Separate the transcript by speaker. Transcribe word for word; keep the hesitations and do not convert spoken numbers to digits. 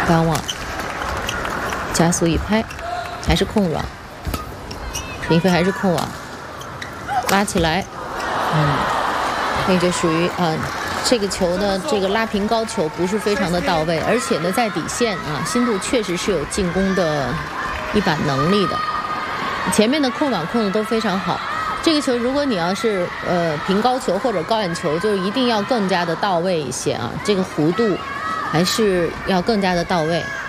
Speaker 1: 单网，加速一拍，还是控网，陈一菲还是控网，拉起来，嗯，那就属于啊、呃，这个球呢，这个拉平高球不是非常的到位，而且呢，在底线啊，新度确实是有进攻的一把能力的，前面的控网控的都非常好。这个球，如果你要是呃平高球或者高远球，就一定要更加的到位一些啊，这个弧度还是要更加的到位。